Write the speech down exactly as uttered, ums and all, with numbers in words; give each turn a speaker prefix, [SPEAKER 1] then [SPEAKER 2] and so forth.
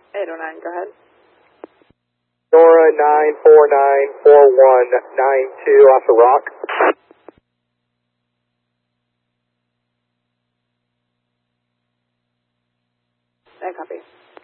[SPEAKER 1] eight oh nine, go ahead.
[SPEAKER 2] Nora nine four nine four one nine two off the rock.
[SPEAKER 1] I copy.